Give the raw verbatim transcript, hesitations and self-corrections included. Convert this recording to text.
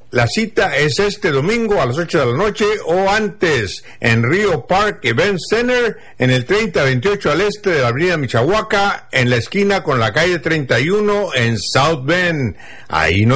La cita es este domingo a las ocho de la noche o antes en Rio Park Event Center en el treinta veintiocho al este de la avenida Michoacán, en la esquina con la calle treinta y uno en South Bend. Ahí nos